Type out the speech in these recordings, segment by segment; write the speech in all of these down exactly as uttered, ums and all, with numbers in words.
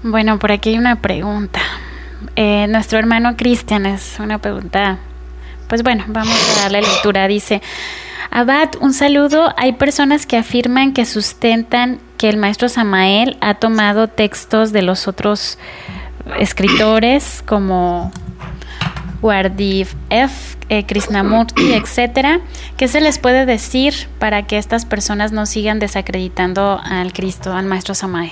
Bueno, por aquí hay una pregunta. Eh, nuestro hermano Cristian es una pregunta. Pues bueno, vamos a darle lectura. Dice: Abad, un saludo. Hay personas que afirman que sustentan que el maestro Samael ha tomado textos de los otros escritores como Gurdjieff, eh, Krishnamurti, etcétera. ¿Qué se les puede decir para que estas personas no sigan desacreditando al Cristo, al maestro Samael?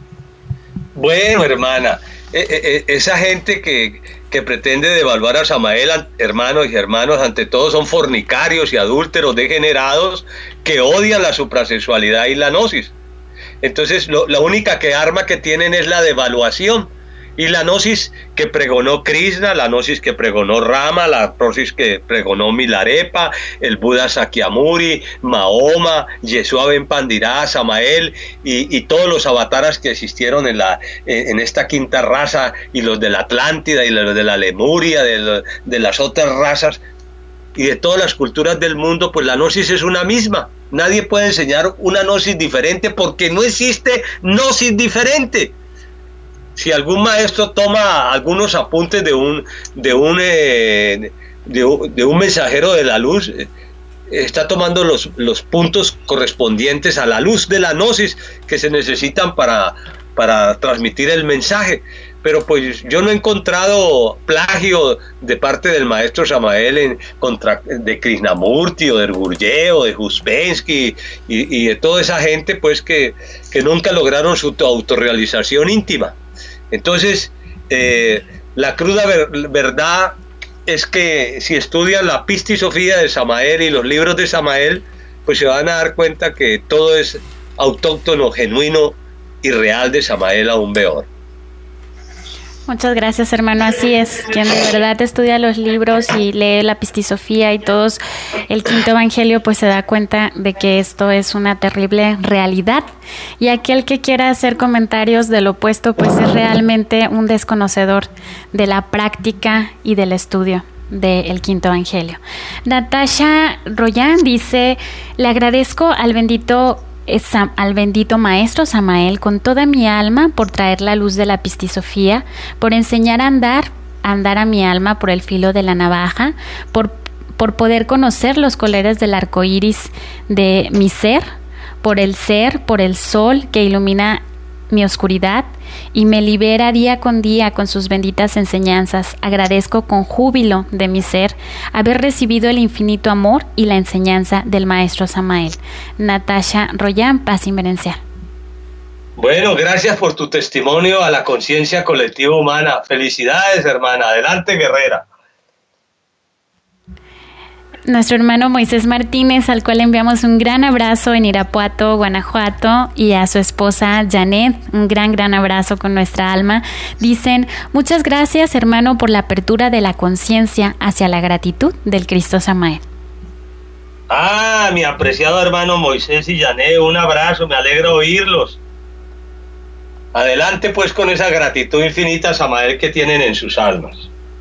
Bueno, hermana, eh, eh, esa gente que, que pretende devaluar a Samael, hermanos y hermanos, ante todo son fornicarios y adúlteros degenerados que odian la suprasexualidad y la gnosis. Entonces, lo, la única que arma que tienen es la devaluación. Y la gnosis que pregonó Krishna, la gnosis que pregonó Rama, la gnosis que pregonó Milarepa, el Buda Sakyamuni, Mahoma, Yeshua Ben Pandirá, Samael y, y todos los avataras que existieron en, la, en esta quinta raza, y los de la Atlántida y los de la Lemuria, de, lo, de las otras razas y de todas las culturas del mundo, pues la gnosis es una misma. Nadie puede enseñar una gnosis diferente porque no existe gnosis diferente. Si algún maestro toma algunos apuntes de un, de un, eh, de un, de un mensajero de la luz, eh, está tomando los, los puntos correspondientes a la luz de la gnosis que se necesitan para, para transmitir el mensaje. Pero pues yo no he encontrado plagio de parte del maestro Samael en contra de Krishnamurti o de Gurdjieff o de Uspensky y, y de toda esa gente pues que, que nunca lograron su autorrealización íntima. Entonces, eh, la cruda ver, verdad es que si estudian la Pistisofía de Samael y los libros de Samael, pues se van a dar cuenta que todo es autóctono, genuino y real de Samael Aún Weor. Muchas gracias, hermano. Así es, quien de verdad estudia los libros y lee la Pistisofía y todos el quinto evangelio, pues se da cuenta de que esto es una terrible realidad. Y aquel que quiera hacer comentarios del opuesto, pues es realmente un desconocedor de la práctica y del estudio del quinto evangelio. Natasha Royan dice: le agradezco al bendito al bendito maestro Samael con toda mi alma por traer la luz de la Pistisofía, por enseñar a andar, a andar a mi alma por el filo de la navaja, por, por poder conocer los colores del arco iris de mi ser, por el ser, por el sol que ilumina mi oscuridad y me libera día con día con sus benditas enseñanzas. Agradezco con júbilo de mi ser haber recibido el infinito amor y la enseñanza del maestro Samael. Natasha Royan, paz inverencial. Bueno, gracias por tu testimonio a la conciencia colectiva humana. Felicidades, hermana. Adelante, guerrera. Nuestro hermano Moisés Martínez, al cual enviamos un gran abrazo en Irapuato, Guanajuato, y a su esposa Janet, un gran, gran abrazo con nuestra alma. Dicen: muchas gracias, hermano, por la apertura de la conciencia hacia la gratitud del Cristo Samael. Ah, mi apreciado hermano Moisés y Janet, un abrazo, me alegra oírlos. Adelante pues con esa gratitud infinita a Samael que tienen en sus almas.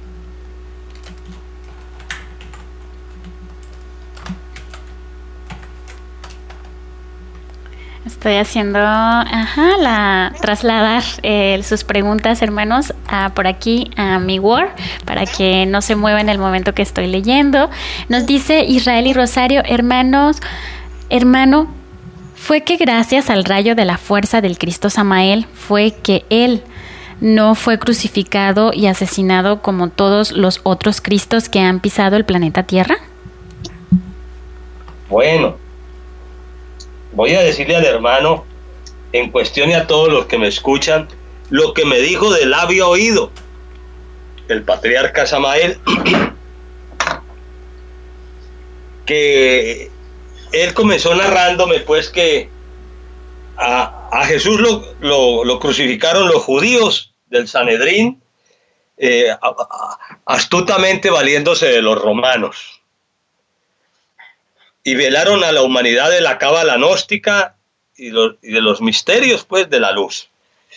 Estoy haciendo, ajá, la trasladar eh, sus preguntas, hermanos, a, por aquí a mi Word, para que no se mueva en el momento que estoy leyendo. Nos dice Israel y Rosario: hermanos, hermano, fue que gracias al rayo de la fuerza del Cristo Samael fue que él no fue crucificado y asesinado como todos los otros Cristos que han pisado el planeta Tierra. Bueno, voy a decirle al hermano, en cuestión y a todos los que me escuchan, lo que me dijo de labio a oído el patriarca Samael, que él comenzó narrándome pues que a, a Jesús lo, lo, lo crucificaron los judíos del Sanedrín, eh, a, a, astutamente valiéndose de los romanos. Y velaron a la humanidad de la cábala gnóstica y, los, y de los misterios pues de la luz.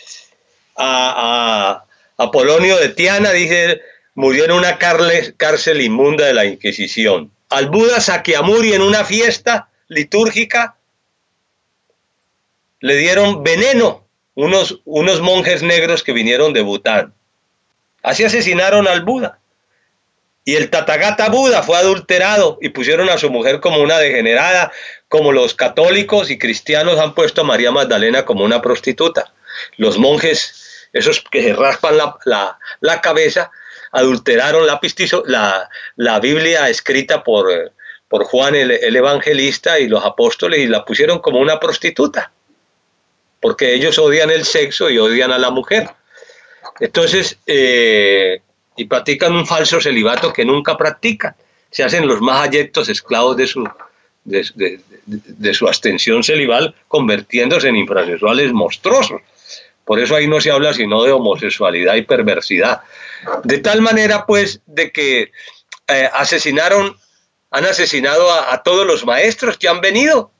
A, a Apolonio de Tiana, dice, murió en una cárcel, cárcel inmunda de la Inquisición. Al Buda Sakyamuni, en una fiesta litúrgica, le dieron veneno unos, unos monjes negros que vinieron de Bután. Así asesinaron al Buda. Y el Tathagata Buda fue adulterado y pusieron a su mujer como una degenerada, como los católicos y cristianos han puesto a María Magdalena como una prostituta. Los monjes, esos que se raspan la, la, la cabeza, adulteraron la, pistizo, la, la Biblia escrita por, por Juan el, el Evangelista y los apóstoles y la pusieron como una prostituta, porque ellos odian el sexo y odian a la mujer. Entonces, eh, y practican un falso celibato que nunca practican. Se hacen los más ayectos esclavos de su, de, de, de, de su abstención celibal, convirtiéndose en infrasexuales monstruosos. Por eso ahí no se habla sino de homosexualidad y perversidad. De tal manera, pues, de que eh, asesinaron, han asesinado a, a todos los maestros que han venido.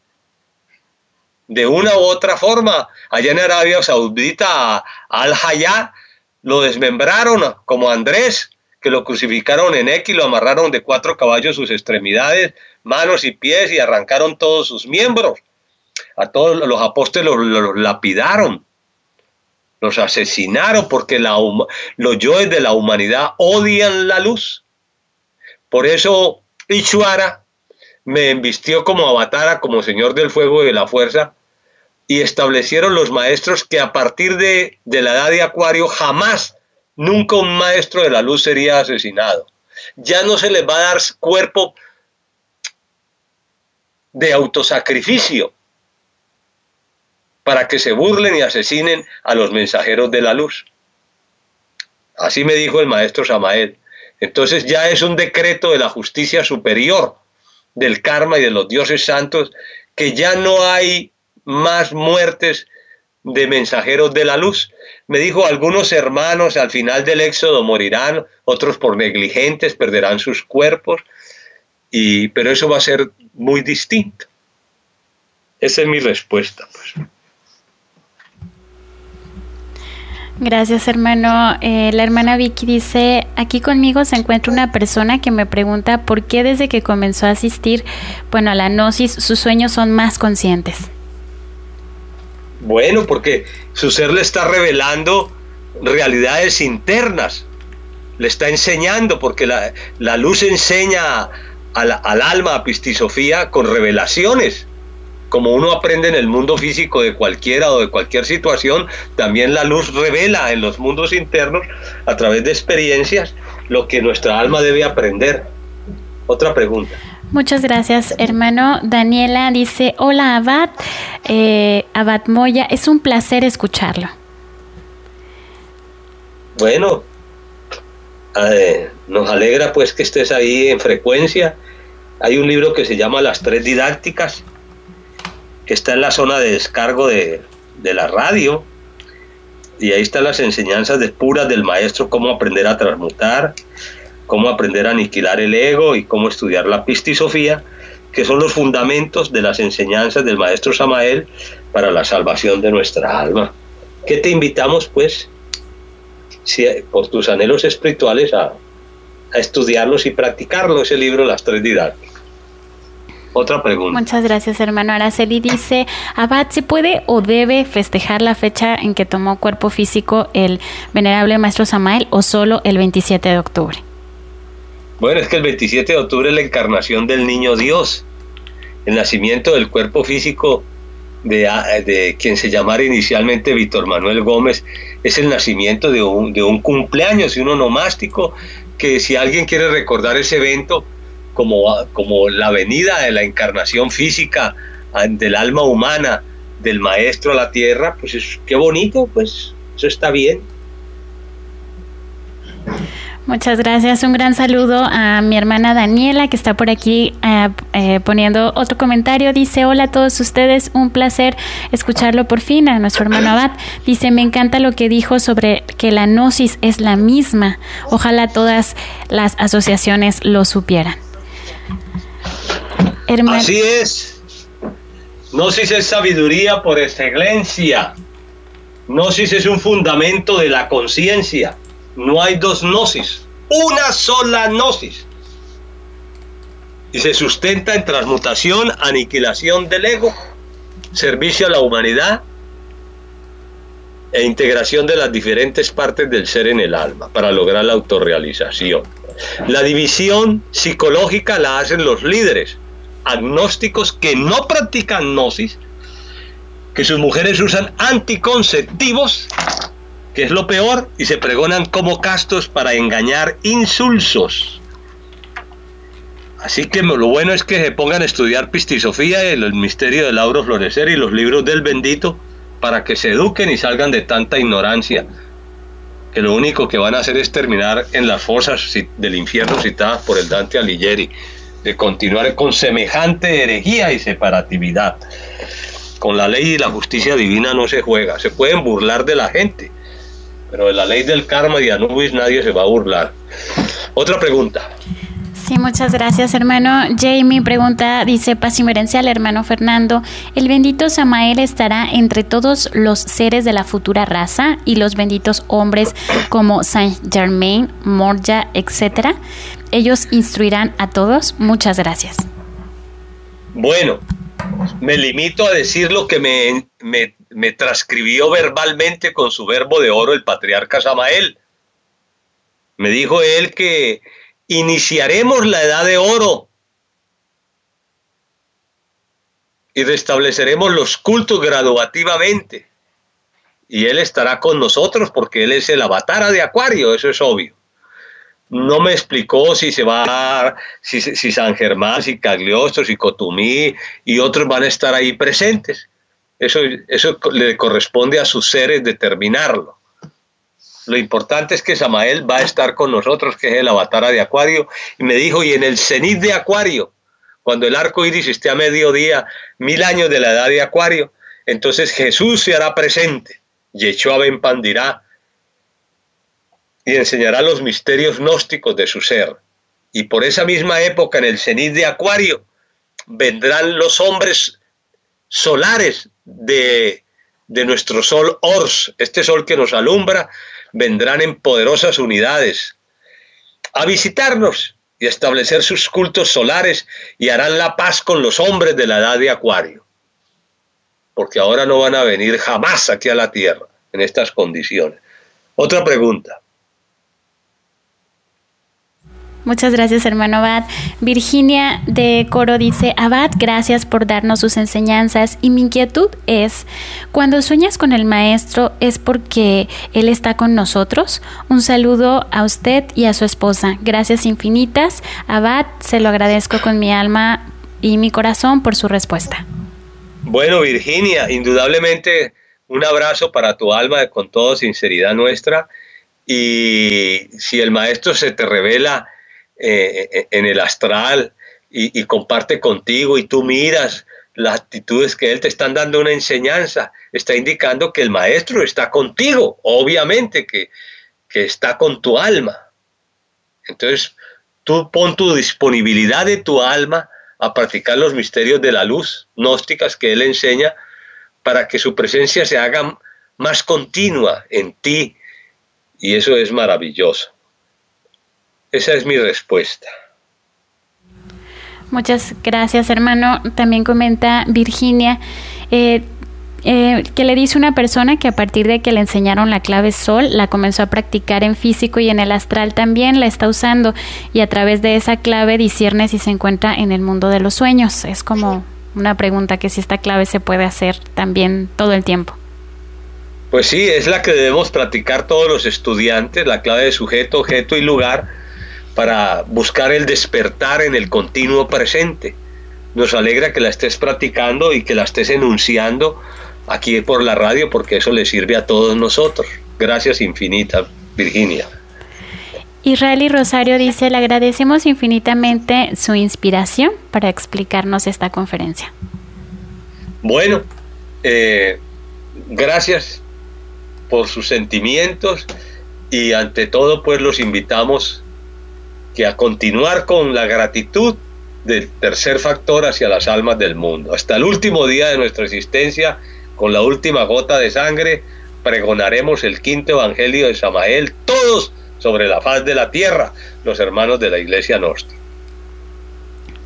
De una u otra forma, allá en Arabia Saudita, a, a Al-Hayá lo desmembraron, como a Andrés, que lo crucificaron en X y lo amarraron de cuatro caballos sus extremidades, manos y pies, y arrancaron todos sus miembros. A todos los apóstoles los, los lapidaron, los asesinaron, porque la, los yoes de la humanidad odian la luz. Por eso Ishvara me embistió como avatara, como señor del fuego y de la fuerza, y establecieron los maestros que a partir de, de la edad de Acuario jamás, nunca un maestro de la luz sería asesinado. Ya no se les va a dar cuerpo de autosacrificio para que se burlen y asesinen a los mensajeros de la luz. Así me dijo el maestro Samael. Entonces ya es un decreto de la justicia superior, del karma y de los dioses santos, que ya no hay más muertes de mensajeros de la luz. Me dijo, algunos hermanos al final del éxodo morirán, otros por negligentes perderán sus cuerpos, y, pero eso va a ser muy distinto. Esa es mi respuesta, pues. Gracias, hermano. Eh, la hermana Vicky dice, aquí conmigo se encuentra una persona que me pregunta por qué desde que comenzó a asistir, bueno, a la gnosis, sus sueños son más conscientes. Bueno, porque su ser le está revelando realidades internas, le está enseñando, porque la, la luz enseña a la, al alma, a Pistisofía, con revelaciones. Como uno aprende en el mundo físico de cualquiera o de cualquier situación, también la luz revela en los mundos internos, a través de experiencias, lo que nuestra alma debe aprender. Otra pregunta. Muchas gracias, hermano. Daniela dice, hola Abad, eh, Abad Moya, es un placer escucharlo. Bueno, eh, nos alegra pues que estés ahí en frecuencia. Hay un libro que se llama Las Tres Didácticas, que está en la zona de descargo de, de la radio, y ahí están las enseñanzas de puras del maestro, cómo aprender a transmutar, cómo aprender a aniquilar el ego y cómo estudiar la Pistisofía, que son los fundamentos de las enseñanzas del maestro Samael para la salvación de nuestra alma. ¿Qué te invitamos pues, si, por tus anhelos espirituales, a, a estudiarlos y practicarlos, ese libro, Las Tres Didácticas? Otra pregunta. Muchas gracias, hermano. Araceli dice, Abad, ¿se puede o debe festejar la fecha en que tomó cuerpo físico el venerable maestro Samael o solo el veintisiete de octubre? Bueno, es que el veintisiete de octubre es la encarnación del niño Dios, el nacimiento del cuerpo físico de, de quien se llamara inicialmente Víctor Manuel Gómez, es el nacimiento de un, de un cumpleaños y un onomástico, que si alguien quiere recordar ese evento como, como la venida de la encarnación física del alma humana del maestro a la tierra, pues es, qué bonito, pues eso está bien. Muchas gracias. Un gran saludo a mi hermana Daniela, que está por aquí eh, eh, poniendo otro comentario. Dice, hola a todos ustedes, un placer escucharlo por fin. A nuestro hermano Abad dice, me encanta lo que dijo sobre que la gnosis es la misma. Ojalá todas las asociaciones lo supieran. Herman... Así es. Gnosis es sabiduría por excelencia. Gnosis es un fundamento de la conciencia. No hay dos gnosis, una sola gnosis. Y se sustenta en transmutación, aniquilación del ego, servicio a la humanidad e integración de las diferentes partes del ser en el alma para lograr la autorrealización. La división psicológica la hacen los líderes agnósticos que no practican gnosis, que sus mujeres usan anticonceptivos, que es lo peor, y se pregonan como castos para engañar insulsos. Así que lo bueno es que se pongan a estudiar pistisofía, el misterio del auro florecer y los libros del bendito, para que se eduquen y salgan de tanta ignorancia, que lo único que van a hacer es terminar en las fosas del infierno citadas por el Dante Alighieri, de continuar con semejante herejía y separatividad. Con la ley y la justicia divina no se juega. Se pueden burlar de la gente, pero de la ley del karma y de Anubis nadie se va a burlar. Otra pregunta. Sí, muchas gracias, hermano. Jamie pregunta, dice, paz y merencia al hermano Fernando, ¿el bendito Samael estará entre todos los seres de la futura raza y los benditos hombres como Saint Germain, Morya, etcétera? ¿Ellos instruirán a todos? Muchas gracias. Bueno, me limito a decir lo que me, me, me transcribió verbalmente con su verbo de oro el patriarca Samael. Me dijo él que iniciaremos la edad de oro y restableceremos los cultos graduativamente. Y él estará con nosotros porque él es el avatar de Acuario, eso es obvio. No me explicó si se va a, si, si San Germán, si Cagliostro, si Cotumí y otros van a estar ahí presentes. Eso, eso le corresponde a sus seres determinarlo. Lo importante es que Samael va a estar con nosotros, que es el avatar de Acuario, y me dijo, y en el cenit de Acuario, cuando el arco iris esté a mediodía, mil años de la edad de Acuario, entonces Jesús se hará presente, Yeshua ben Pandirá, y enseñará los misterios gnósticos de su ser. Y por esa misma época, en el cenit de Acuario, vendrán los hombres solares de, de nuestro sol Ors, este sol que nos alumbra, vendrán en poderosas unidades a visitarnos y a establecer sus cultos solares y harán la paz con los hombres de la edad de Acuario, porque ahora no van a venir jamás aquí a la tierra en estas condiciones. Otra pregunta. Muchas gracias, hermano Abad. Virginia de Coro dice, Abad, gracias por darnos sus enseñanzas y mi inquietud es, cuando sueñas con el maestro, ¿es porque él está con nosotros? Un saludo a usted y a su esposa. Gracias infinitas. Abad, se lo agradezco con mi alma y mi corazón por su respuesta. Bueno, Virginia, indudablemente un abrazo para tu alma con toda sinceridad nuestra, y si el maestro se te revela Eh, en el astral y, y comparte contigo y tú miras las actitudes que él te están dando una enseñanza, está indicando que el maestro está contigo, obviamente que, que está con tu alma. Entonces tú pon tu disponibilidad de tu alma a practicar los misterios de la luz gnósticas que él enseña para que su presencia se haga más continua en ti, y eso es maravilloso. Esa es mi respuesta. Muchas gracias, hermano. También comenta Virginia eh, eh, que le dice una persona que a partir de que le enseñaron la clave sol, la comenzó a practicar en físico y en el astral también la está usando, y a través de esa clave discierne si se encuentra en el mundo de los sueños. Es como una pregunta que si esta clave se puede hacer también todo el tiempo. Pues sí, es la que debemos practicar todos los estudiantes, la clave de sujeto, objeto y lugar, para buscar el despertar en el continuo presente. Nos alegra que la estés practicando y que la estés enunciando aquí por la radio, porque eso le sirve a todos nosotros. Gracias infinitas, Virginia. Israel y Rosario dice, le agradecemos infinitamente su inspiración para explicarnos esta conferencia. Bueno, eh, gracias por sus sentimientos, y ante todo pues los invitamos que a continuar con la gratitud del tercer factor hacia las almas del mundo. Hasta el último día de nuestra existencia, con la última gota de sangre, pregonaremos el quinto evangelio de Samael, todos sobre la faz de la tierra, los hermanos de la Iglesia Gnóstica.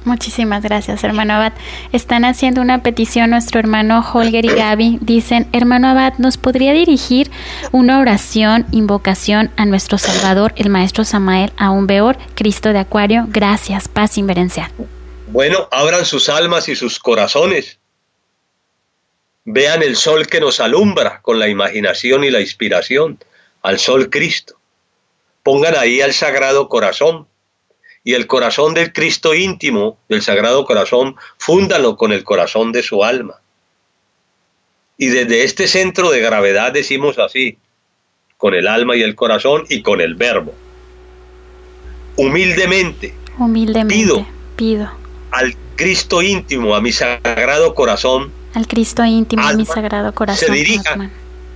Muchísimas gracias, hermano Abad. Están haciendo una petición nuestro hermano Holger y Gaby. Dicen, hermano Abad, ¿nos podría dirigir una oración, invocación a nuestro Salvador, el Maestro Samael Aún Weor, Cristo de Acuario? Gracias, paz inverencial. Bueno, abran sus almas y sus corazones. Vean el sol que nos alumbra con la imaginación y la inspiración, al sol Cristo. Pongan ahí al Sagrado Corazón. Y el corazón del Cristo íntimo, del Sagrado Corazón, fúndalo con el corazón de su alma. Y desde este centro de gravedad decimos así, con el alma y el corazón y con el verbo. Humildemente, Humildemente pido, pido al Cristo íntimo, a mi Sagrado Corazón, al Cristo íntimo, alma, a mi Sagrado Corazón, se dirija Atman.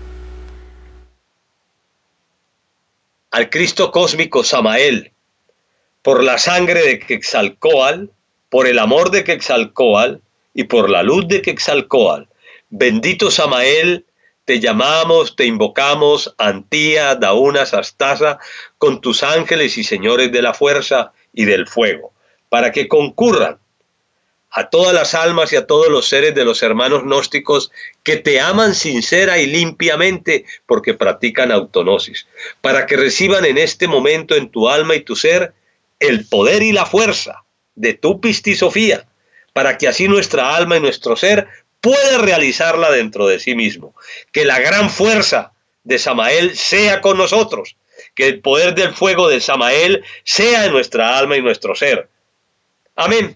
Al Cristo cósmico Samael, por la sangre de Quetzalcóatl, por el amor de Quetzalcóatl y por la luz de Quetzalcóatl. Bendito Samael, te llamamos, te invocamos, Antía, Dauna, Sastasa, con tus ángeles y señores de la fuerza y del fuego, para que concurran a todas las almas y a todos los seres de los hermanos gnósticos que te aman sincera y limpiamente porque practican autonosis, para que reciban en este momento en tu alma y tu ser el poder y la fuerza de tu pistisofía, para que así nuestra alma y nuestro ser pueda realizarla dentro de sí mismo. Que la gran fuerza de Samael sea con nosotros, que el poder del fuego de Samael sea en nuestra alma y nuestro ser. Amén.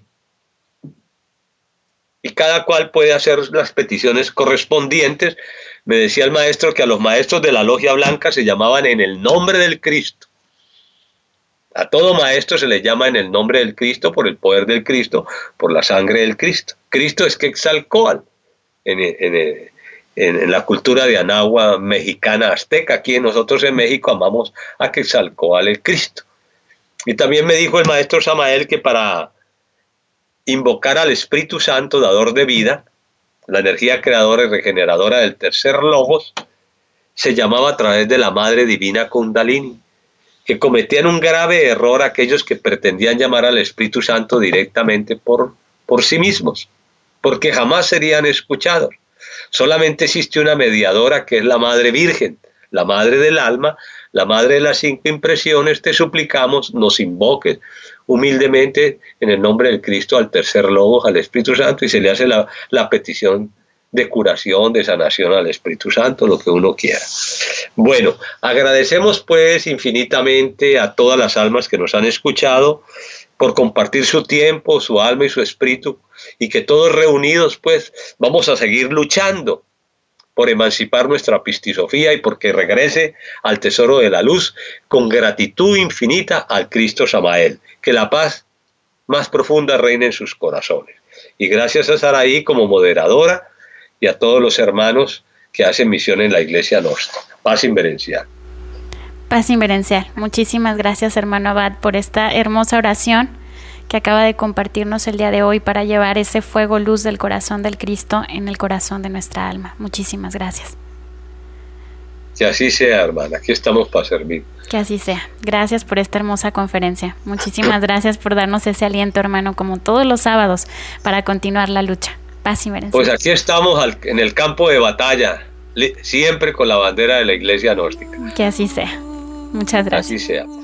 Y cada cual puede hacer las peticiones correspondientes. Me decía el maestro que a los maestros de la Logia Blanca se llamaban en el nombre del Cristo. A todo maestro se le llama en el nombre del Cristo, por el poder del Cristo, por la sangre del Cristo. Cristo es Quetzalcóatl en, en, en, en la cultura de Anáhuac mexicana azteca. Aquí nosotros en México amamos a Quetzalcóatl el Cristo. Y también me dijo el maestro Samael que para invocar al Espíritu Santo, dador de vida, la energía creadora y regeneradora del tercer logos, se llamaba a través de la Madre Divina Kundalini, que cometían un grave error aquellos que pretendían llamar al Espíritu Santo directamente por, por sí mismos, porque jamás serían escuchados. Solamente existe una mediadora que es la Madre Virgen, la Madre del alma, la Madre de las cinco impresiones. Te suplicamos, nos invoques humildemente en el nombre del Cristo al tercer logos, al Espíritu Santo, y se le hace la, la petición de curación, de sanación al Espíritu Santo, lo que uno quiera. Bueno, agradecemos pues infinitamente a todas las almas que nos han escuchado por compartir su tiempo, su alma y su espíritu, y que todos reunidos pues vamos a seguir luchando por emancipar nuestra pistisofía y porque regrese al tesoro de la luz con gratitud infinita al Cristo Samael. Que la paz más profunda reine en sus corazones. Y gracias a Saraí como moderadora y a todos los hermanos que hacen misión en la Iglesia Gnóstica. Paz inverencial. Paz inverencial. Muchísimas gracias, hermano Abad, por esta hermosa oración que acaba de compartirnos el día de hoy para llevar ese fuego luz del corazón del Cristo en el corazón de nuestra alma. Muchísimas gracias. Que así sea, hermana. Aquí estamos para servir. Que así sea. Gracias por esta hermosa conferencia. Muchísimas gracias por darnos ese aliento, hermano, como todos los sábados, para continuar la lucha. Paz inverencial. Pues aquí estamos al, en el campo de batalla, siempre con la bandera de la Iglesia Gnóstica. Que así sea. Muchas gracias. Así sea.